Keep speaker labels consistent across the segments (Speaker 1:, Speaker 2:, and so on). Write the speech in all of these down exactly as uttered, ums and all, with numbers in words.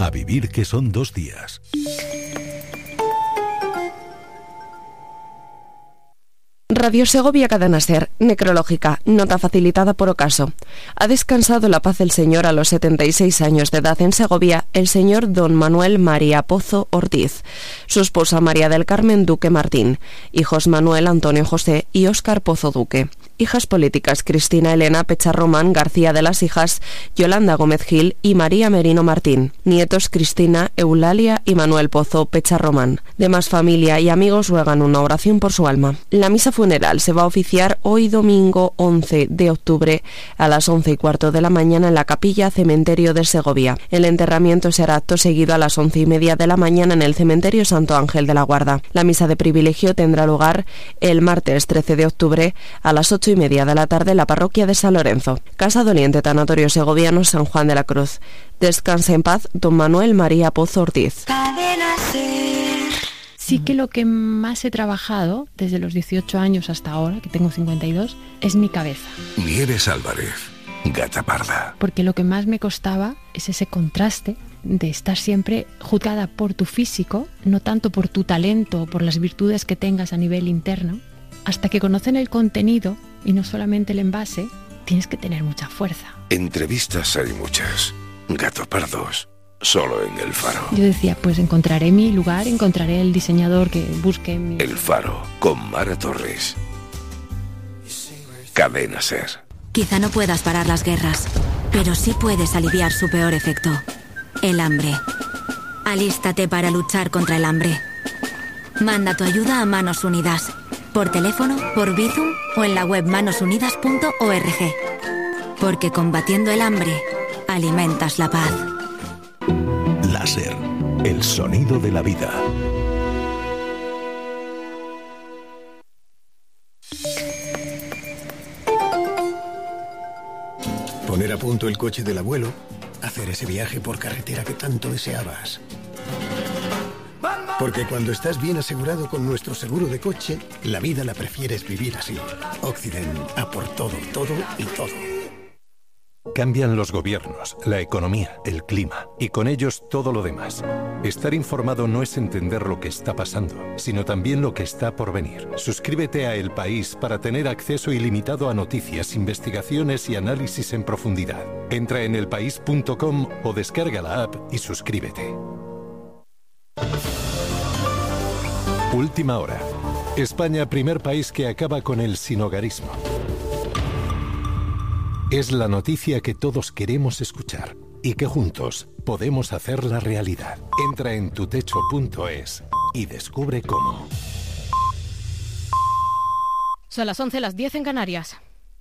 Speaker 1: A vivir que son dos días.
Speaker 2: Radio Segovia Cadena Ser, necrológica, nota facilitada por ocaso. Ha descansado la paz del Señor a los setenta y seis años de edad en Segovia el señor don Manuel María Pozo Ortiz, su esposa María del Carmen Duque Martín, hijos Manuel Antonio José y Óscar Pozo Duque. Hijas políticas Cristina Elena Pecharromán García de las Hijas, Yolanda Gómez Gil y María Merino Martín. Nietos Cristina, Eulalia y Manuel Pozo Pecharromán. Demás familia y amigos ruegan una oración por su alma. La misa funeral se va a oficiar hoy domingo once de octubre a las once y cuarto de la mañana en la capilla Cementerio de Segovia. El enterramiento será acto seguido a las once y media de la mañana en el Cementerio Santo Ángel de la Guarda. La misa de privilegio tendrá lugar el martes trece de octubre a las ocho y media de la tarde en la parroquia de San Lorenzo. Casa Doliente, Tanatorio Segoviano, San Juan de la Cruz. Descansa en paz don Manuel María Pozo Ortiz.
Speaker 3: Sí que lo que más he trabajado desde los dieciocho años hasta ahora, que tengo cincuenta y dos, es mi cabeza.
Speaker 1: Nieves Álvarez, Gata Parda.
Speaker 3: Porque lo que más me costaba es ese contraste de estar siempre juzgada por tu físico, no tanto por tu talento o por las virtudes que tengas a nivel interno. Hasta que conocen el contenido y no solamente el envase, tienes que tener mucha fuerza.
Speaker 1: Entrevistas hay muchas. Gato Pardos, solo en El Faro.
Speaker 3: Yo decía, pues encontraré mi lugar, encontraré el diseñador que busque mi...
Speaker 1: El Faro, con Mara Torres. Cadena Ser.
Speaker 4: Quizá no puedas parar las guerras, pero sí puedes aliviar su peor efecto, el hambre. Alístate para luchar contra el hambre. Manda tu ayuda a Manos Unidas. Por teléfono, por Bizum o en la web manos unidas punto org. Porque combatiendo el hambre, alimentas la paz.
Speaker 1: Láser, el sonido de la vida.
Speaker 5: Poner a punto el coche del abuelo, hacer ese viaje por carretera que tanto deseabas. Porque cuando estás bien asegurado con nuestro seguro de coche, la vida la prefieres vivir así. Occident, a por todo, todo y todo.
Speaker 6: Cambian los gobiernos, la economía, el clima y con ellos todo lo demás. Estar informado no es entender lo que está pasando, sino también lo que está por venir. Suscríbete a El País para tener acceso ilimitado a noticias, investigaciones y análisis en profundidad. Entra en elpaís punto com o descarga la app y suscríbete. Última hora. España, primer país que acaba con el sinhogarismo. Es la noticia que todos queremos escuchar y que juntos podemos hacerla realidad. Entra en tutecho punto es y descubre cómo.
Speaker 7: Son las once, las diez en Canarias.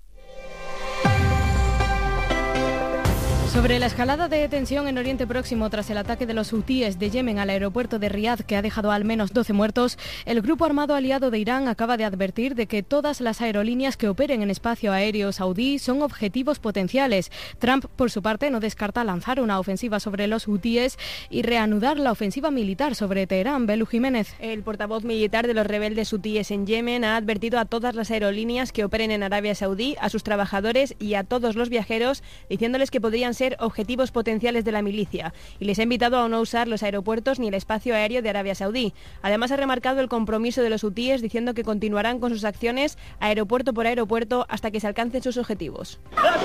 Speaker 7: Sobre la escalada de tensión en Oriente Próximo tras el ataque de los hutíes de Yemen al aeropuerto de Riad, que ha dejado al menos doce muertos, el grupo armado aliado de Irán acaba de advertir de que todas las aerolíneas que operen en espacio aéreo saudí son objetivos potenciales. Trump, por su parte, no descarta lanzar una ofensiva sobre los hutíes y reanudar la ofensiva militar sobre Teherán. Belu Jiménez.
Speaker 8: El portavoz militar de los rebeldes hutíes en Yemen ha advertido a todas las aerolíneas que operen en Arabia Saudí, a sus trabajadores y a todos los viajeros, diciéndoles que podrían ser ser objetivos potenciales de la milicia y les ha invitado a no usar los aeropuertos ni el espacio aéreo de Arabia Saudí. Además ha remarcado el compromiso de los hutíes diciendo que continuarán con sus acciones aeropuerto por aeropuerto hasta que se alcancen sus objetivos.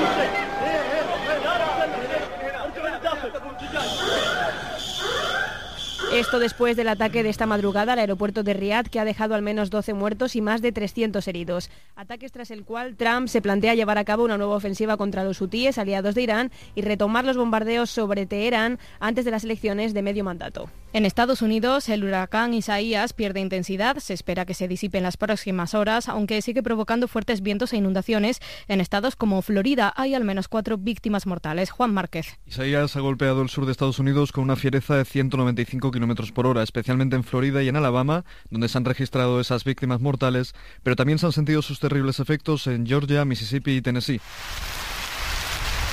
Speaker 8: Esto después del ataque de esta madrugada al aeropuerto de Riad, que ha dejado al menos doce muertos y más de trescientos heridos. Ataques tras el cual Trump se plantea llevar a cabo una nueva ofensiva contra los hutíes, aliados de Irán, y retomar los bombardeos sobre Teherán antes de las elecciones de medio mandato.
Speaker 7: En Estados Unidos, el huracán Isaías pierde intensidad. Se espera que se disipe en las próximas horas, aunque sigue provocando fuertes vientos e inundaciones. En estados como Florida hay al menos cuatro víctimas mortales. Juan Márquez.
Speaker 9: Isaías ha golpeado el sur de Estados Unidos con una fiereza de ciento noventa y cinco kilómetros por hora, especialmente en Florida y en Alabama, donde se han registrado esas víctimas mortales, pero también se han sentido sus terribles efectos en Georgia, Mississippi y Tennessee.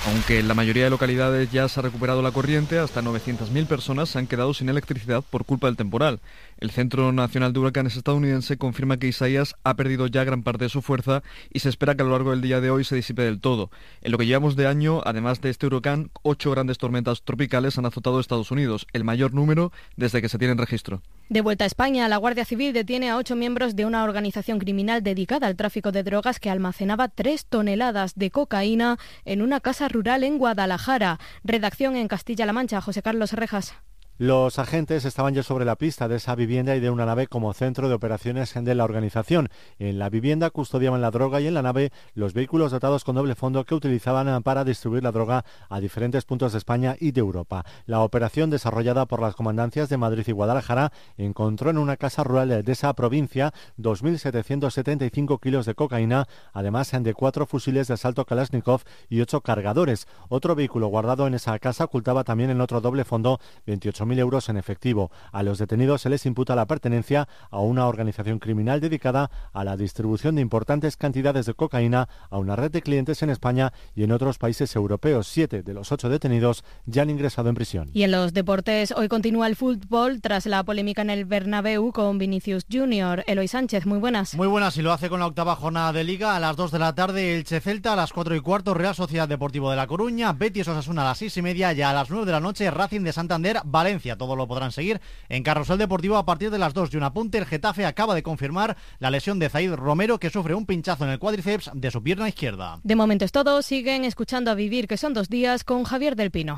Speaker 9: Aunque en la mayoría de localidades ya se ha recuperado la corriente, hasta novecientas mil personas se han quedado sin electricidad por culpa del temporal. El Centro Nacional de Huracanes estadounidense confirma que Isaias ha perdido ya gran parte de su fuerza y se espera que a lo largo del día de hoy se disipe del todo. En lo que llevamos de año, además de este huracán, ocho grandes tormentas tropicales han azotado Estados Unidos, el mayor número desde que se tiene registro.
Speaker 7: De vuelta a España, la Guardia Civil detiene a ocho miembros de una organización criminal dedicada al tráfico de drogas que almacenaba tres toneladas de cocaína en una casa rural en Guadalajara. Redacción en Castilla-La Mancha, José Carlos Rejas.
Speaker 10: Los agentes estaban ya sobre la pista de esa vivienda y de una nave como centro de operaciones de la organización. En la vivienda custodiaban la droga y en la nave los vehículos dotados con doble fondo que utilizaban para distribuir la droga a diferentes puntos de España y de Europa. La operación, desarrollada por las comandancias de Madrid y Guadalajara, encontró en una casa rural de esa provincia dos mil setecientos setenta y cinco kilos de cocaína, además de cuatro fusiles de asalto Kalashnikov y ocho cargadores. Otro vehículo guardado en esa casa ocultaba también en otro doble fondo veintiocho mil euros en efectivo. A los detenidos se les imputa la pertenencia a una organización criminal dedicada a la distribución de importantes cantidades de cocaína a una red de clientes en España y en otros países europeos. Siete de los ocho detenidos ya han ingresado en prisión.
Speaker 7: Y en los deportes, hoy continúa el fútbol tras la polémica en el Bernabéu con Vinicius Junior. Eloy Sánchez, muy buenas.
Speaker 11: Muy buenas, y lo hace con la octava jornada de Liga. A las dos de la tarde, Elche Celta, a las cuatro y cuarto, Real Sociedad Deportivo de La Coruña, Betis Osasuna a las seis y media y a las nueve de la noche, Racing de Santander, Valencia. Todo lo podrán seguir en Carrusel Deportivo a partir de las dos. Y un apunte, el Getafe acaba de confirmar la lesión de Zaid Romero, que sufre un pinchazo en el cuádriceps de su pierna izquierda.
Speaker 7: De momento es todo. Siguen escuchando A Vivir, que son dos días, con Javier del Pino.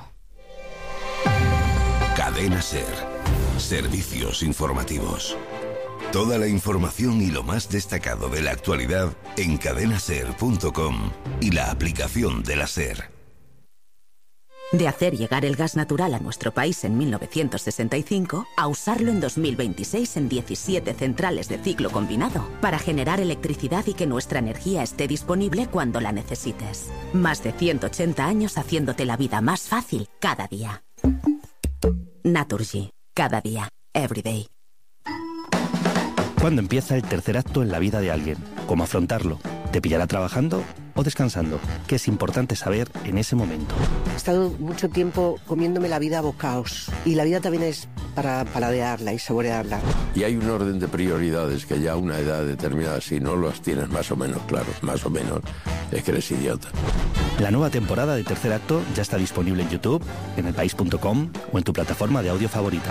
Speaker 1: Cadena SER. Servicios informativos. Toda la información y lo más destacado de la actualidad en cadena ser punto com y la aplicación de la SER.
Speaker 12: De hacer llegar el gas natural a nuestro país en mil novecientos sesenta y cinco a usarlo en dos mil veintiséis en diecisiete centrales de ciclo combinado para generar electricidad y que nuestra energía esté disponible cuando la necesites. Más de ciento ochenta años haciéndote la vida más fácil cada día. Naturgy. Cada día. Every day.
Speaker 13: ¿Cuándo empieza el tercer acto en la vida de alguien? ¿Cómo afrontarlo? ¿Te pillará trabajando o descansando? ¿Qué es importante saber en ese momento?
Speaker 14: He estado mucho tiempo comiéndome la vida a bocaos. Y la vida también es para paladearla y saborearla.
Speaker 15: Y hay un orden de prioridades que ya a una edad determinada, si no las tienes más o menos claros, más o menos, es que eres idiota.
Speaker 13: La nueva temporada de Tercer Acto ya está disponible en YouTube, en el país punto com o en tu plataforma de audio favorita.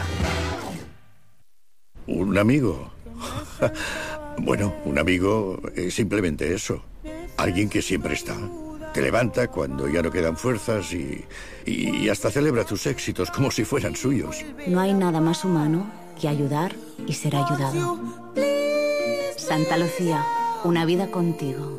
Speaker 16: ¿Un amigo? Bueno, un amigo es simplemente eso. Alguien que siempre está. Te levanta cuando ya no quedan fuerzas y, y hasta celebra tus éxitos como si fueran suyos.
Speaker 4: No hay nada más humano que ayudar y ser ayudado. Santa Lucía, una vida contigo.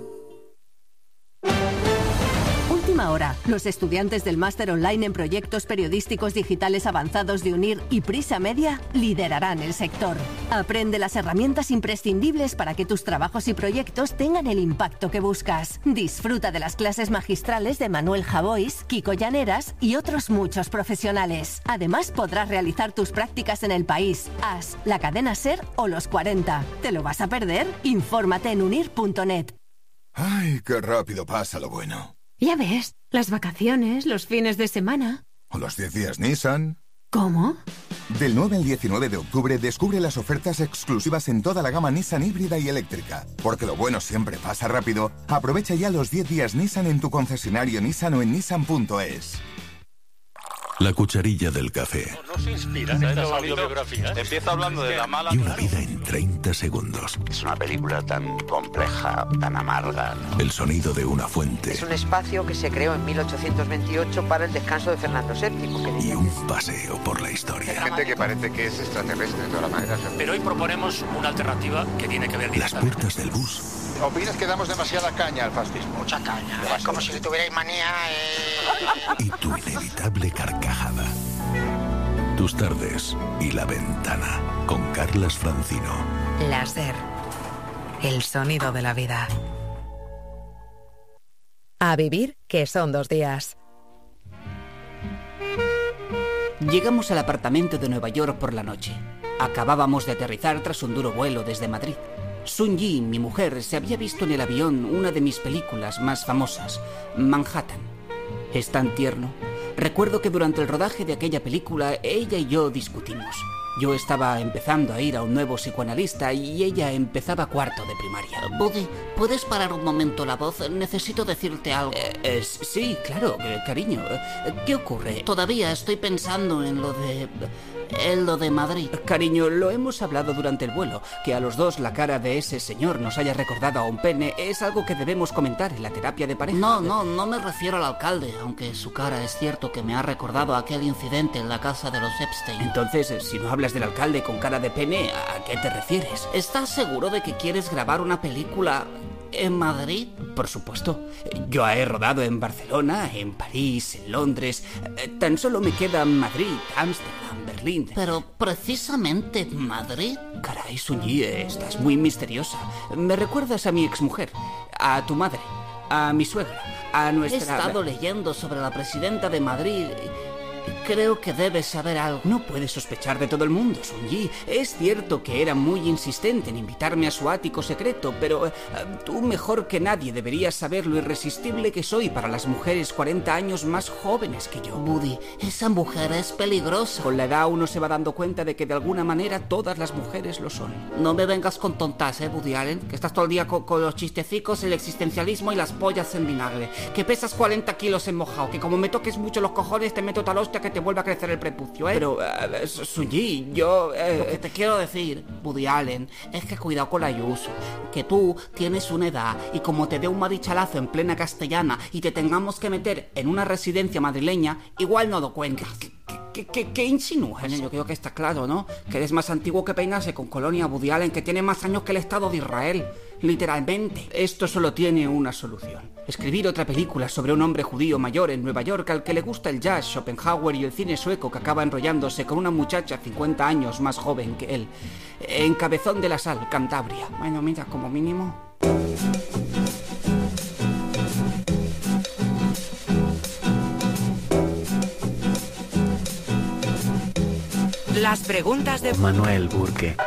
Speaker 17: Última hora. Los estudiantes del máster online en proyectos periodísticos digitales avanzados de UNIR y Prisa Media liderarán el sector. Aprende las herramientas imprescindibles para que tus trabajos y proyectos tengan el impacto que buscas. Disfruta de las clases magistrales de Manuel Javois, Kiko Llaneras y otros muchos profesionales. Además, podrás realizar tus prácticas en el país, A S, la cadena SER o los cuarenta. ¿Te lo vas a perder? Infórmate en unir punto net.
Speaker 18: Ay, qué rápido pasa lo bueno.
Speaker 19: Ya ves, las vacaciones, los fines de semana.
Speaker 18: ¿O los diez días Nissan?
Speaker 19: ¿Cómo?
Speaker 18: Del nueve al diecinueve de octubre descubre las ofertas exclusivas en toda la gama Nissan híbrida y eléctrica. Porque lo bueno siempre pasa rápido. Aprovecha ya los diez días Nissan en tu concesionario Nissan o en nissan punto es.
Speaker 1: La cucharilla del café.
Speaker 20: ¿No se inspiran estas autobiografías?
Speaker 21: Empieza hablando de la mala...
Speaker 1: Y una vida en treinta segundos.
Speaker 21: Es una película tan compleja, tan amarga, ¿no?
Speaker 1: El sonido de una fuente.
Speaker 22: Es un espacio que se creó en mil ochocientos veintiocho para el descanso de Fernando séptimo.
Speaker 1: Y un paseo por la historia.
Speaker 21: Hay gente que parece que es extraterrestre de todas maneras.
Speaker 20: Pero hoy proponemos una alternativa que tiene que ver...
Speaker 1: Las puertas del bus.
Speaker 21: ¿Opinas que damos demasiada caña al fascismo?
Speaker 22: Mucha caña. Es como si le tuvierais manía... Eh...
Speaker 1: Y tu inevitable carcajada. Tus tardes y La Ventana con Carlas Francino.
Speaker 23: La SER. El sonido de la vida.
Speaker 24: A vivir, que son dos días.
Speaker 25: Llegamos al apartamento de Nueva York por la noche. Acabábamos de aterrizar tras un duro vuelo desde Madrid. Sun Yi, mi mujer, se había visto en el avión una de mis películas más famosas, Manhattan. Es tan tierno. Recuerdo que durante el rodaje de aquella película, ella y yo discutimos. Yo estaba empezando a ir a un nuevo psicoanalista y ella empezaba cuarto de primaria.
Speaker 2: Buddy, ¿puedes parar un momento la voz? Necesito decirte algo.
Speaker 25: Eh, eh, sí, claro, eh, cariño. ¿Qué ocurre?
Speaker 2: Todavía estoy pensando en lo de... en lo de Madrid.
Speaker 25: Cariño, lo hemos hablado durante el vuelo. Que a los dos la cara de ese señor nos haya recordado a un pene es algo que debemos comentar en la terapia de pareja.
Speaker 2: No, no, no me refiero al alcalde, aunque su cara es cierto que me ha recordado a aquel incidente en la casa de los Epstein.
Speaker 25: Entonces, si no hablas del alcalde con cara de pene, ¿a qué te refieres?
Speaker 2: ¿Estás seguro de que quieres grabar una película en Madrid?
Speaker 25: Por supuesto. Yo he rodado en Barcelona, en París, en Londres. Tan solo me quedan Madrid, Ámsterdam, Berlín.
Speaker 2: Pero precisamente Madrid.
Speaker 25: Caray, Suñi, estás muy misteriosa. Me recuerdas a mi exmujer, a tu madre, a mi suegra, a nuestra...
Speaker 2: He estado leyendo sobre la presidenta de Madrid. Creo que debes saber algo.
Speaker 25: No puedes sospechar de todo el mundo, Sun-Yi. Es cierto que era muy insistente en invitarme a su ático secreto, pero eh, tú mejor que nadie deberías saber lo irresistible que soy para las mujeres cuarenta años más jóvenes que yo.
Speaker 2: Buddy, esa mujer es peligrosa.
Speaker 25: Con la edad uno se va dando cuenta de que de alguna manera todas las mujeres lo son.
Speaker 2: No me vengas con tontas, eh, Woody Allen, que estás todo el día con, con los chistecicos, el existencialismo y las pollas en vinagre.
Speaker 25: Que pesas cuarenta kilos en mojado, que como me toques mucho los cojones te meto tal hostia que te vuelve a crecer el prepucio, ¿eh? Pero, uh, Sun-Yi, yo... Uh...
Speaker 2: Lo que te quiero decir, Woody Allen, es que cuidado con la Ayuso. Que tú tienes una edad y como te dé un marichalazo en plena castellana y te tengamos que meter en una residencia madrileña, igual no lo cuentas.
Speaker 25: ¿Qué, qué, qué insinúas? Yo creo que está claro, ¿no? Que eres más antiguo que peinarse con Colonia, Woody Allen, que tiene más años que el Estado de Israel. Literalmente. Esto solo tiene una solución. Escribir otra película sobre un hombre judío mayor en Nueva York al que le gusta el jazz, Schopenhauer y el cine sueco, que acaba enrollándose con una muchacha cincuenta años más joven que él. En Cabezón de la Sal, Cantabria. Bueno, mira, como mínimo...
Speaker 24: Las preguntas de
Speaker 13: Manuel Burke.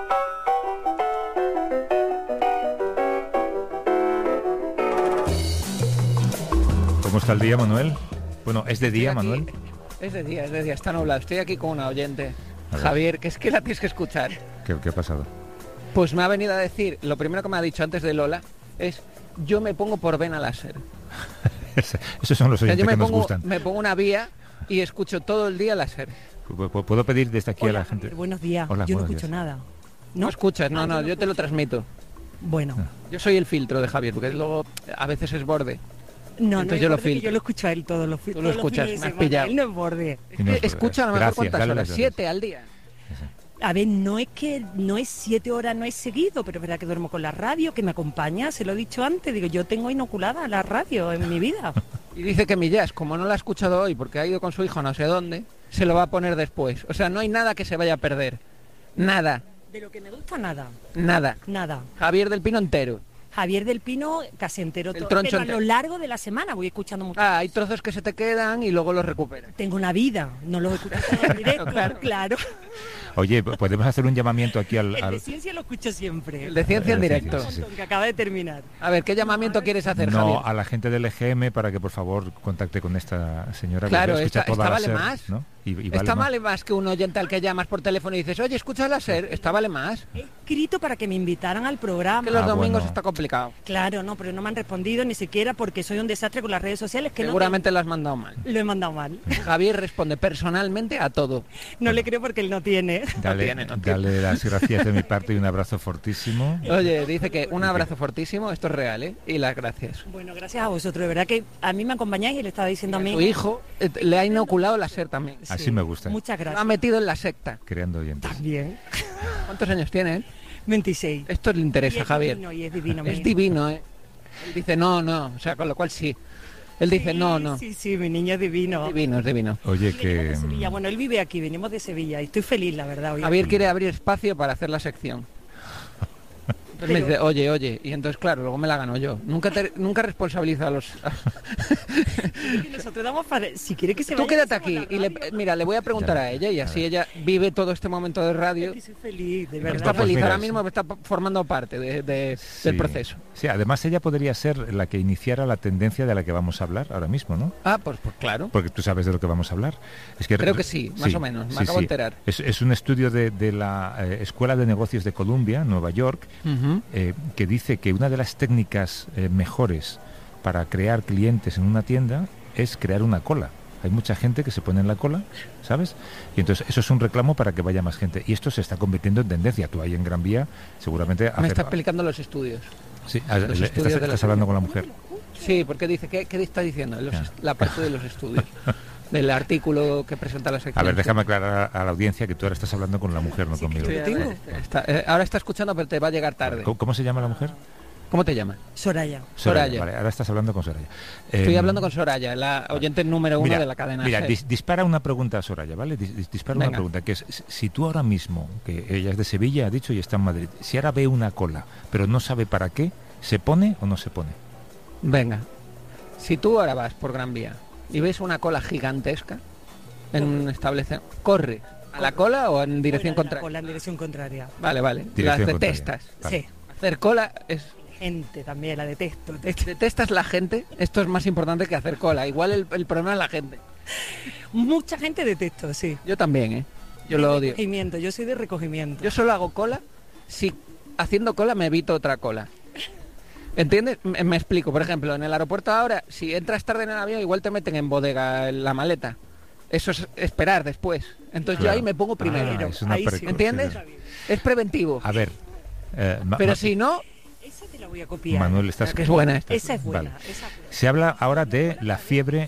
Speaker 3: ¿Cómo está el día, Manuel? Bueno, ¿es de día, Manuel?
Speaker 5: Es de día, es de día, está nublado. Estoy aquí con una oyente, Javier, que es que la tienes que escuchar.
Speaker 3: ¿Qué, qué ha pasado?
Speaker 5: Pues me ha venido a decir, lo primero que me ha dicho antes de Lola, es, yo me pongo por vena láser.
Speaker 3: Esos son los oyentes, o sea, yo me
Speaker 5: que
Speaker 3: pongo,
Speaker 5: nos
Speaker 3: gustan.
Speaker 5: Me pongo una vía y escucho todo el día láser.
Speaker 3: ¿Puedo pedir desde aquí
Speaker 6: Hola,
Speaker 3: a la gente?
Speaker 6: Javier, buenos días.
Speaker 3: Hola,
Speaker 6: yo no
Speaker 3: buenos
Speaker 6: escucho
Speaker 3: días.
Speaker 6: nada.
Speaker 5: ¿No? No escuchas, no, no, yo te lo transmito.
Speaker 6: Bueno.
Speaker 5: Yo soy el filtro de Javier, porque luego a veces es borde.
Speaker 6: No,
Speaker 5: Entonces
Speaker 6: no
Speaker 5: yo lo
Speaker 6: borde,
Speaker 5: filtro.
Speaker 6: Yo lo escucho a él todos los
Speaker 5: Tú lo escuchas, me has pillado.
Speaker 6: Él no es borde.
Speaker 5: Es que escucha a lo mejor
Speaker 3: Gracias,
Speaker 5: cuántas
Speaker 3: dale
Speaker 5: horas,
Speaker 3: las
Speaker 5: siete al día.
Speaker 6: A ver, no es que no es siete horas, no es seguido, pero es verdad que duermo con la radio, que me acompaña, se lo he dicho antes, digo, yo tengo inoculada la radio en mi vida.
Speaker 5: Y dice que mi jazz, como no la ha escuchado hoy porque ha ido con su hijo no sé dónde, se lo va a poner después. O sea, no hay nada que se vaya a perder. Nada.
Speaker 6: De lo que me gusta, nada.
Speaker 5: Nada.
Speaker 6: Nada.
Speaker 5: Javier del Pino entero.
Speaker 6: Javier del Pino casi entero,
Speaker 5: El
Speaker 6: todo,
Speaker 5: troncho
Speaker 6: pero a
Speaker 5: entero.
Speaker 6: lo largo de la semana voy escuchando mucho.
Speaker 5: Ah, hay trozos que se te quedan y luego los recuperas.
Speaker 6: Tengo una vida, no los escucho todos en directo, claro. claro.
Speaker 3: Oye, podemos hacer un llamamiento aquí al...
Speaker 6: El
Speaker 3: al...
Speaker 6: de ciencia lo escucho siempre.
Speaker 5: El de ciencia en
Speaker 3: El de
Speaker 5: directo.
Speaker 3: ciencia, sí, sí.
Speaker 6: Que acaba de terminar.
Speaker 5: A ver, ¿qué llamamiento quieres hacer,
Speaker 3: No,
Speaker 5: Javier?
Speaker 3: a la gente del E G M para que por favor contacte con esta señora.
Speaker 5: Claro,
Speaker 3: que escucha
Speaker 5: esta,
Speaker 3: toda
Speaker 5: esta
Speaker 3: la
Speaker 5: vale
Speaker 3: SER,
Speaker 5: más.
Speaker 3: ¿no? Y, y vale
Speaker 5: Esta
Speaker 3: más.
Speaker 5: vale más que un oyente al que llamas por teléfono y dices, oye, escucha la SER, esta vale más.
Speaker 6: He escrito para que me invitaran al programa.
Speaker 5: Que los
Speaker 3: Ah,
Speaker 5: domingos
Speaker 3: bueno.
Speaker 5: está complicado.
Speaker 6: Claro, no, pero no me han respondido ni siquiera porque soy un desastre con las redes sociales. Que
Speaker 5: Seguramente lo has mandado mal.
Speaker 6: no te... Lo he mandado mal.
Speaker 5: Javier responde personalmente a todo.
Speaker 6: No le creo porque él no tiene.
Speaker 3: Dale,
Speaker 5: No tiene, no tiene.
Speaker 3: dale las gracias de mi parte y un abrazo fortísimo.
Speaker 5: Oye, dice que un abrazo fortísimo, esto es real, ¿eh? Y las gracias.
Speaker 6: Bueno, gracias a vosotros. De verdad que a mí me acompañáis y le estaba diciendo a mí.
Speaker 5: Su hijo eh, le ha inoculado la SER también.
Speaker 3: Así me gusta.
Speaker 6: Muchas
Speaker 5: Lo ha
Speaker 6: gracias.
Speaker 5: metido en la secta.
Speaker 3: Creando oyentes.
Speaker 6: También.
Speaker 5: ¿Cuántos años tiene él?
Speaker 6: veintiséis.
Speaker 5: Esto le interesa,
Speaker 6: Y es
Speaker 5: Javier.
Speaker 6: divino, y es divino. mi
Speaker 5: Es
Speaker 6: hijo.
Speaker 5: divino, ¿eh? Él dice no, no, o sea, con lo cual sí. Él dice
Speaker 6: Sí,
Speaker 5: no, no.
Speaker 6: Sí, sí, mi niño es divino.
Speaker 5: Es divino, es divino.
Speaker 3: Oye,
Speaker 6: Y venimos
Speaker 3: que...
Speaker 6: de Sevilla. Bueno, él vive aquí, venimos de Sevilla y estoy feliz, la verdad. Hoy
Speaker 5: Javier quiere abrir espacio para hacer la sección. Entonces me dice, oye, oye, y entonces claro, luego me la gano yo. Nunca te, nunca responsabilizo a los...
Speaker 6: Nosotros damos para... Si quiere que se
Speaker 5: Tú
Speaker 6: vaya,
Speaker 5: quédate aquí y le, mira, le voy a preguntar a ella y así ella vive todo este momento de radio.
Speaker 6: Estoy feliz, de verdad.
Speaker 5: Está
Speaker 3: Pues
Speaker 5: feliz,
Speaker 3: mira,
Speaker 5: ahora
Speaker 3: sí.
Speaker 5: mismo está formando parte de, de,
Speaker 3: Sí.
Speaker 5: del proceso.
Speaker 3: Sí, además ella podría ser la que iniciara la tendencia de la que vamos a hablar ahora mismo, ¿no?
Speaker 5: Ah, pues, pues claro.
Speaker 3: Porque tú sabes de lo que vamos a hablar. Es que
Speaker 5: Creo que sí, más o menos, me acabo de enterar.
Speaker 3: Es, es un estudio de, de la eh, Escuela de Negocios de Columbia, Nueva York,
Speaker 5: Uh-huh.
Speaker 3: eh, que dice que una de las técnicas eh, mejores para crear clientes en una tienda es crear una cola. Hay mucha gente que se pone en la cola, ¿sabes? Y entonces eso es un reclamo para que vaya más gente. Y esto se está convirtiendo en tendencia. Tú ahí en Gran Vía seguramente...
Speaker 5: Me
Speaker 3: hacer-
Speaker 5: está explicando los estudios.
Speaker 3: Sí, ah,
Speaker 5: Los
Speaker 3: le-
Speaker 5: estudios
Speaker 3: estás,
Speaker 5: de la
Speaker 3: estás hablando
Speaker 5: tienda.
Speaker 3: con la mujer.
Speaker 5: Sí, porque dice, ¿qué, qué está diciendo? Los
Speaker 3: Ya.
Speaker 5: est- La parte de los estudios. Del artículo que presenta la sección.
Speaker 3: A ver, déjame aclarar a, a la audiencia que tú ahora estás hablando con la mujer, no conmigo.
Speaker 5: Sí, está- eh, ahora está escuchando, pero te va a llegar tarde.
Speaker 3: ¿Cómo, cómo se llama la mujer?
Speaker 5: ¿Cómo te llamas?
Speaker 6: Soraya.
Speaker 5: Soraya.
Speaker 3: Vale, ahora estás hablando con Soraya.
Speaker 5: Estoy
Speaker 3: Eh,
Speaker 5: hablando con Soraya, la oyente número uno
Speaker 3: mira,
Speaker 5: de la cadena.
Speaker 3: Mira,
Speaker 5: SER.
Speaker 3: dis- dispara una pregunta a Soraya, ¿vale? Dis- dis- dispara
Speaker 5: Venga.
Speaker 3: una pregunta, que es, si- si tú ahora mismo, que ella es de Sevilla, ha dicho, y está en Madrid, si ahora ve una cola, pero no sabe para qué, ¿se pone o no se pone?
Speaker 5: Venga, si tú ahora vas por Gran Vía y ves una cola gigantesca en un establecimiento, ¿corre a la cola o en dirección
Speaker 6: Cola,
Speaker 5: contraria?
Speaker 6: cola en dirección contraria.
Speaker 5: Vale, vale.
Speaker 3: Dirección
Speaker 5: Las
Speaker 3: contraria.
Speaker 5: detestas.
Speaker 3: Vale.
Speaker 6: Sí.
Speaker 5: Hacer cola es...
Speaker 6: Gente también, la detesto. detesto.
Speaker 5: ¿Detestas la gente? Esto es más importante que hacer cola. Igual el, el problema es la gente.
Speaker 6: Mucha gente detesto, sí.
Speaker 5: Yo también, ¿eh? Yo lo odio.
Speaker 6: Recogimiento, yo soy de recogimiento.
Speaker 5: Yo solo hago cola si haciendo cola me evito otra cola. ¿Entiendes? Me, me explico. Por ejemplo, en el aeropuerto ahora, si entras tarde en el avión, igual te meten en bodega en la maleta. Eso es esperar después. Entonces
Speaker 3: Claro.
Speaker 5: yo ahí me pongo primero.
Speaker 3: Ah, es una
Speaker 5: Ahí sí.
Speaker 3: precaución.
Speaker 5: ¿Entiendes? Es preventivo.
Speaker 3: A ver. eh, ma-
Speaker 5: Pero
Speaker 3: ma-
Speaker 5: si no,
Speaker 6: Esa te la voy a copiar.
Speaker 3: Manuel, estás...
Speaker 5: que es buena esta.
Speaker 6: Esa es buena.
Speaker 3: Vale.
Speaker 6: Esa-
Speaker 3: Se habla ahora de la fiebre...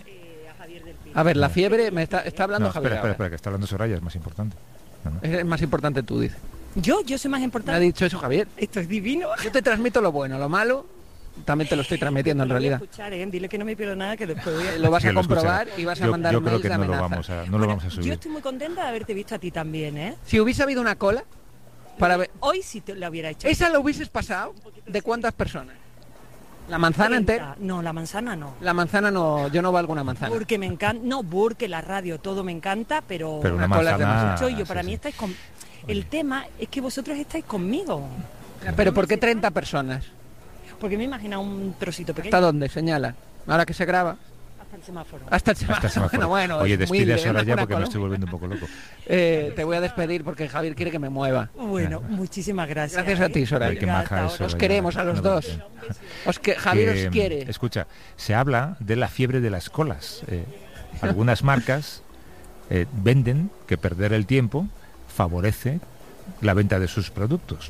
Speaker 5: A ver, la fiebre me está, está hablando
Speaker 3: No,
Speaker 5: Javier.
Speaker 3: espera, espera,
Speaker 5: ahora.
Speaker 3: espera, que está hablando Soraya, es más importante. No, no.
Speaker 5: Es más importante tú, dices.
Speaker 6: Yo, yo soy más
Speaker 5: Me ha
Speaker 6: importante.
Speaker 5: dicho eso Javier.
Speaker 6: Esto es divino.
Speaker 5: Yo te transmito lo bueno, lo malo también te lo estoy transmitiendo en
Speaker 6: Lo voy a
Speaker 5: realidad.
Speaker 6: escuchar, ¿eh? Dile que no me pierdo nada, que después voy a...
Speaker 5: Lo vas
Speaker 3: Sí,
Speaker 5: a
Speaker 3: lo
Speaker 5: comprobar
Speaker 3: escucharé.
Speaker 5: y vas a
Speaker 3: Yo-
Speaker 5: mandar
Speaker 3: yo creo
Speaker 5: mails
Speaker 3: que
Speaker 5: de
Speaker 3: no lo
Speaker 5: amenaza.
Speaker 3: vamos a, no lo vamos a
Speaker 6: Yo
Speaker 3: subir.
Speaker 6: estoy muy contenta de haberte visto a ti también, ¿eh?
Speaker 5: Si hubiese habido una cola para ver...
Speaker 6: Hoy sí te la hubiera hecho.
Speaker 5: ¿Esa la hubieses pasado? ¿De cuántas personas? ¿La manzana
Speaker 6: treinta.
Speaker 5: entera?
Speaker 6: No, la manzana no.
Speaker 5: La manzana no, yo no valgo una manzana.
Speaker 6: Porque me encanta, no, porque la radio, todo me encanta, pero,
Speaker 3: Pero una
Speaker 5: una cola es
Speaker 3: manzana...
Speaker 6: mucho, y yo para
Speaker 3: sí,
Speaker 6: mí
Speaker 3: sí.
Speaker 6: estáis con... El tema es que vosotros estáis conmigo.
Speaker 5: Pero ¿por qué treinta personas?
Speaker 6: Porque me imagino un trocito pequeño.
Speaker 5: ¿Hasta dónde? Señala. Ahora que se graba.
Speaker 6: Hasta el semáforo.
Speaker 5: Hasta el semáforo.
Speaker 3: Hasta el semáforo.
Speaker 5: Bueno, bueno,
Speaker 3: Oye,
Speaker 5: es muy
Speaker 3: despide a
Speaker 5: leve,
Speaker 3: Soraya
Speaker 5: una
Speaker 3: porque me
Speaker 5: cola.
Speaker 3: estoy volviendo un poco loco.
Speaker 5: Eh, te voy a despedir porque Javier quiere que me mueva.
Speaker 6: Bueno, muchísimas gracias.
Speaker 5: Gracias a ti, Soraya.
Speaker 3: Ay, qué maja es
Speaker 5: Os
Speaker 3: Soraya.
Speaker 5: queremos a los
Speaker 3: No,
Speaker 5: dos.
Speaker 3: bien.
Speaker 5: Os que, Javier
Speaker 3: Que,
Speaker 5: os quiere.
Speaker 3: Escucha, se habla de la fiebre de las colas. Eh, algunas marcas eh, venden que perder el tiempo favorece la venta de sus productos.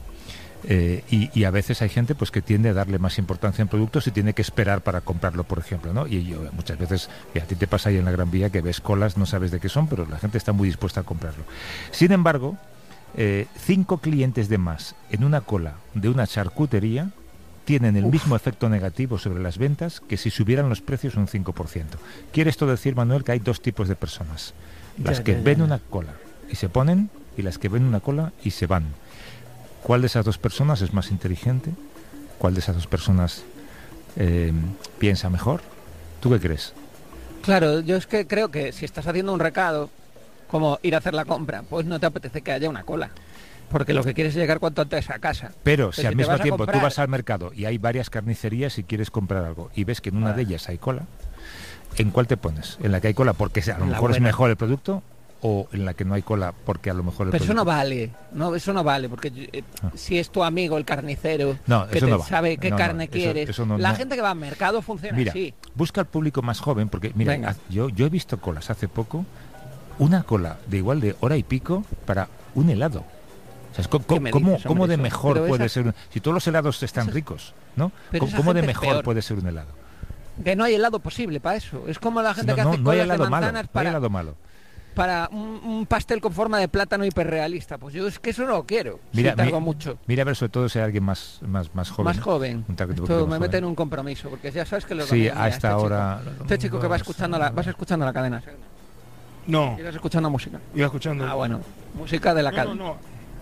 Speaker 3: Eh, y, y a veces hay gente pues que tiende a darle más importancia en productos y tiene que esperar para comprarlo, por ejemplo, ¿no? Y yo muchas veces, y a ti te pasa ahí en la Gran Vía, que ves colas, no sabes de qué son, pero la gente está muy dispuesta a comprarlo. Sin embargo, eh, cinco clientes de más en una cola de una charcutería tienen el
Speaker 5: Uf.
Speaker 3: mismo efecto negativo sobre las ventas que si subieran los precios un cinco por ciento. ¿Quiere esto decir, Manuel, que hay dos tipos de personas? Las
Speaker 5: Ya,
Speaker 3: que
Speaker 5: ya, ya,
Speaker 3: ven
Speaker 5: ya.
Speaker 3: una cola y se ponen, y las que ven una cola y se van. ¿Cuál de esas dos personas es más inteligente? ¿Cuál de esas dos personas eh, piensa mejor? ¿Tú qué crees?
Speaker 5: Claro, yo es que creo que si estás haciendo un recado, como ir a hacer la compra, pues no te apetece que haya una cola. Porque lo que quieres es llegar cuanto antes a casa.
Speaker 3: Pero
Speaker 5: Que
Speaker 3: si al
Speaker 5: te
Speaker 3: mismo
Speaker 5: vas a
Speaker 3: tiempo
Speaker 5: comprar-
Speaker 3: tú vas al mercado y hay varias carnicerías y quieres comprar algo y ves que en una de ellas hay cola, ¿en cuál te pones? ¿En la que hay cola porque a lo
Speaker 5: En la
Speaker 3: mejor es
Speaker 5: buena.
Speaker 3: mejor el producto? ¿O en la que no hay cola porque a lo mejor el
Speaker 5: Pero eso
Speaker 3: producto...
Speaker 5: no vale, no, eso no vale, porque eh, si es tu amigo el carnicero,
Speaker 3: No,
Speaker 5: que
Speaker 3: eso
Speaker 5: te
Speaker 3: no va.
Speaker 5: sabe qué
Speaker 3: No, no,
Speaker 5: carne
Speaker 3: eso-
Speaker 5: quieres,
Speaker 3: eso no-
Speaker 5: la
Speaker 3: no.
Speaker 5: gente que va al mercado funciona
Speaker 3: Mira,
Speaker 5: así.
Speaker 3: busca al público más joven, porque mira,
Speaker 5: Venga.
Speaker 3: haz- yo, yo he visto colas hace poco, una cola de igual de hora y pico para un helado. O sea, es co- co-
Speaker 5: ¿Qué me
Speaker 3: ¿Cómo,
Speaker 5: dices,
Speaker 3: cómo
Speaker 5: hombre,
Speaker 3: de
Speaker 5: eso?
Speaker 3: mejor
Speaker 5: Pero
Speaker 3: puede
Speaker 5: esa-
Speaker 3: ser un- si todos los helados están ricos, ¿no?
Speaker 5: Pero
Speaker 3: ¿Cómo,
Speaker 5: esa
Speaker 3: cómo de
Speaker 5: gente es
Speaker 3: mejor
Speaker 5: peor.
Speaker 3: puede ser un helado?
Speaker 5: Que no hay helado posible para eso. Es como la gente
Speaker 3: No,
Speaker 5: que
Speaker 3: no,
Speaker 5: hace
Speaker 3: no hay
Speaker 5: colas de
Speaker 3: helado malo,
Speaker 5: manzanas
Speaker 3: no hay
Speaker 5: para,
Speaker 3: helado malo.
Speaker 5: para un, un pastel con forma de plátano hiperrealista. Pues yo es que eso no lo quiero.
Speaker 3: Mira,
Speaker 5: si tardo
Speaker 3: mi-
Speaker 5: mucho.
Speaker 3: Mira a ver sobre todo si hay alguien más, más, más joven.
Speaker 5: Más joven.
Speaker 3: Un target un
Speaker 5: Esto
Speaker 3: poquito
Speaker 5: me
Speaker 3: más
Speaker 5: mete
Speaker 3: joven.
Speaker 5: en un compromiso, porque ya sabes que los
Speaker 3: Sí,
Speaker 5: domingos,
Speaker 3: a
Speaker 5: mira,
Speaker 3: esta
Speaker 5: este
Speaker 3: hora-
Speaker 5: chico, este chico que va escuchando la, vas escuchando la cadena.
Speaker 7: No.
Speaker 5: Ibas escuchando música.
Speaker 7: Iba escuchando.
Speaker 5: Ah, bueno. Música de la
Speaker 7: No,
Speaker 5: cadena.
Speaker 7: no, no.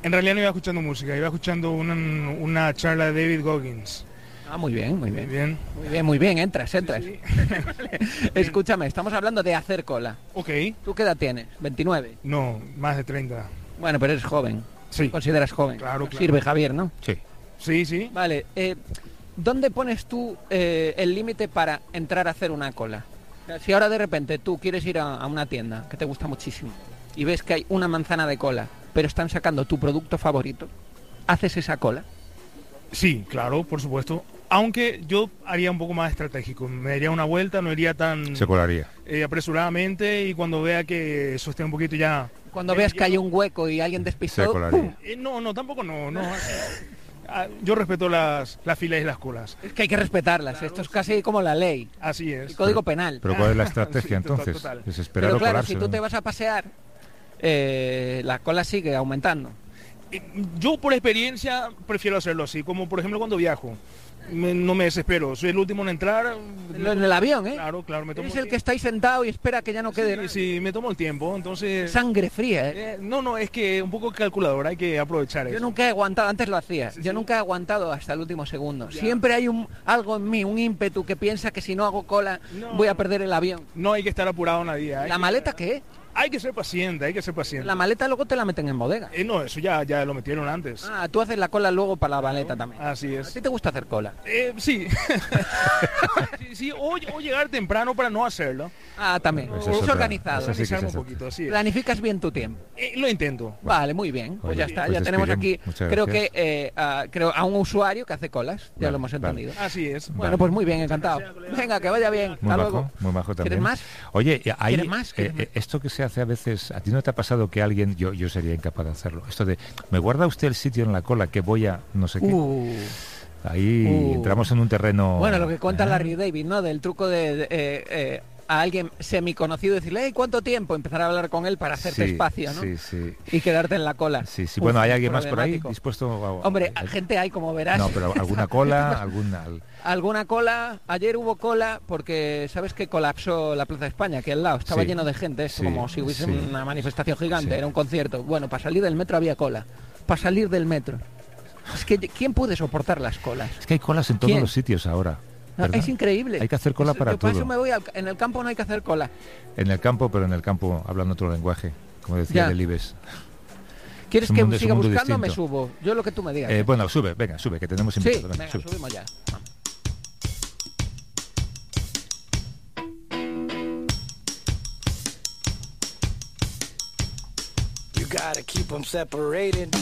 Speaker 7: En realidad no iba escuchando música, iba escuchando una, una charla de David Goggins.
Speaker 5: Ah, muy bien, muy bien.
Speaker 7: Muy bien,
Speaker 5: muy bien, muy bien. Entras, entras. Sí, sí. Escúchame, estamos hablando de hacer cola.
Speaker 7: Ok.
Speaker 5: ¿Tú qué edad tienes? ¿veintinueve?
Speaker 7: No, más de treinta.
Speaker 5: Bueno, pero eres joven.
Speaker 7: Sí.
Speaker 5: Consideras joven.
Speaker 7: Claro, claro.
Speaker 5: Sirve, Javier, ¿no?
Speaker 3: Sí.
Speaker 7: Sí, sí.
Speaker 5: Vale, eh, ¿dónde pones tú eh, el límite para entrar a hacer una cola? O sea, si ahora de repente tú quieres ir a, a una tienda que te gusta muchísimo y ves que hay una manzana de cola, pero están sacando tu producto favorito, ¿haces esa cola?
Speaker 7: Sí, claro, por supuesto. Aunque yo haría un poco más estratégico. Me daría una vuelta, no iría tan...
Speaker 3: Se colaría.
Speaker 7: Eh, apresuradamente, y cuando vea que eso esté un poquito ya...
Speaker 5: Cuando veas que hay un hueco y alguien despistado...
Speaker 3: Se colaría.
Speaker 7: Eh, no, no, tampoco no. no. Yo respeto las, las filas y las colas.
Speaker 5: Es que hay que respetarlas. Claro, esto es casi como la ley.
Speaker 7: Así es.
Speaker 5: El código
Speaker 3: pero,
Speaker 5: penal.
Speaker 3: Pero ¿cuál es la estrategia sí, entonces?
Speaker 7: Total, total.
Speaker 3: Es esperar
Speaker 5: pero
Speaker 3: o
Speaker 5: claro,
Speaker 3: colarse,
Speaker 5: si tú
Speaker 3: ¿no?
Speaker 5: te vas a pasear, eh, la cola sigue aumentando.
Speaker 7: Yo por experiencia prefiero hacerlo así, como por ejemplo cuando viajo. Me, no me desespero, soy el último en entrar.
Speaker 5: En el avión, ¿eh?
Speaker 7: Claro, claro. Me tomo
Speaker 5: es el que está ahí sentado y espera que ya no quede nada.
Speaker 7: Sí, sí, me tomo el tiempo, entonces...
Speaker 5: Sangre fría, ¿eh?
Speaker 7: eh no, no, es que un poco calculador, hay que aprovechar
Speaker 5: Yo
Speaker 7: eso.
Speaker 5: nunca he aguantado, antes lo hacía, sí, yo sí. nunca he aguantado hasta el último segundo. Ya. Siempre hay un algo en mí, un ímpetu que piensa que si no hago cola no, voy a perder el avión.
Speaker 7: No hay que estar apurado nadie.
Speaker 5: ¿La
Speaker 7: que...
Speaker 5: maleta qué?
Speaker 7: Hay que ser paciente, hay que ser paciente.
Speaker 5: La maleta luego te la meten en bodega.
Speaker 7: Eh, no, eso ya, ya lo metieron antes.
Speaker 5: Ah, tú haces la cola luego para la maleta también.
Speaker 7: Así es.
Speaker 5: ¿A ti te gusta hacer cola?
Speaker 7: Eh, sí. sí, sí o, o llegar temprano para no hacerlo.
Speaker 5: Ah, también.
Speaker 3: Pues
Speaker 5: es,
Speaker 3: es
Speaker 5: organizado.
Speaker 3: Eso sí que es
Speaker 7: un poquito, sí.
Speaker 5: Planificas bien tu tiempo.
Speaker 7: Eh, lo intento.
Speaker 5: Vale, muy bien. Pues
Speaker 3: Oye,
Speaker 5: ya está.
Speaker 3: pues
Speaker 5: ya tenemos aquí, creo
Speaker 3: gracias.
Speaker 5: que eh, a, creo a un usuario que hace colas. Ya
Speaker 3: vale,
Speaker 5: lo hemos entendido.
Speaker 7: Vale. Así es.
Speaker 5: Bueno, vale. Pues muy bien, encantado. Venga, que vaya bien.
Speaker 3: Muy
Speaker 5: Hasta
Speaker 3: bajo,
Speaker 5: luego.
Speaker 3: muy bajo también.
Speaker 5: ¿Quieres más?
Speaker 3: Oye, hay,
Speaker 5: ¿Quieres más? ¿Quieres
Speaker 3: eh,
Speaker 5: más?
Speaker 3: esto que se hace a veces, ¿a ti no te ha pasado que alguien, yo, yo sería incapaz de hacerlo, esto de, ¿me guarda usted el sitio en la cola que voy a no sé qué?
Speaker 5: Uh.
Speaker 3: Ahí
Speaker 5: Uh.
Speaker 3: entramos en un terreno...
Speaker 5: Bueno, lo que cuenta
Speaker 3: ¿eh?
Speaker 5: Larry David, ¿no? Del truco de... de eh, eh, a alguien semiconocido decirle, hey, ¿cuánto tiempo? Empezar a hablar con él para hacerte
Speaker 3: sí,
Speaker 5: espacio, ¿no?
Speaker 3: Sí, sí.
Speaker 5: Y quedarte en la cola.
Speaker 3: Sí, sí.
Speaker 5: Uf,
Speaker 3: bueno, ¿hay alguien más por ahí
Speaker 5: problemático.
Speaker 3: dispuesto a...
Speaker 5: Hombre,
Speaker 3: a...
Speaker 5: gente hay, como verás.
Speaker 3: No, pero alguna cola, alguna...
Speaker 5: Alguna cola. Ayer hubo cola porque, ¿sabes que colapsó la Plaza de España? Que al lado estaba
Speaker 3: sí,
Speaker 5: lleno de gente, es
Speaker 3: sí,
Speaker 5: como si hubiese
Speaker 3: sí.
Speaker 5: una manifestación gigante,
Speaker 3: Sí.
Speaker 5: era un concierto. Bueno, para salir del metro había cola. Para salir del metro. Es que, ¿quién puede soportar las colas?
Speaker 3: Es que hay colas en todos
Speaker 5: ¿Quién?
Speaker 3: los sitios ahora.
Speaker 5: No, es increíble.
Speaker 3: Hay que hacer cola
Speaker 5: es,
Speaker 3: para
Speaker 5: yo
Speaker 3: todo.
Speaker 5: Por eso me voy al, en el campo no hay que hacer cola.
Speaker 3: En el campo, pero en el campo hablando otro lenguaje, como decía
Speaker 5: Ya.
Speaker 3: Delibes.
Speaker 5: ¿Quieres
Speaker 3: un
Speaker 5: que
Speaker 3: mundo- es un
Speaker 5: siga
Speaker 3: mundo
Speaker 5: buscando o me
Speaker 3: distinto.
Speaker 5: subo? Yo lo que tú me digas.
Speaker 3: Eh, bueno, sube, venga, sube, que tenemos
Speaker 5: sí,
Speaker 3: invitado.
Speaker 5: venga,
Speaker 3: sube.
Speaker 5: subimos ya. Vamos.
Speaker 8: You gotta keep them separated.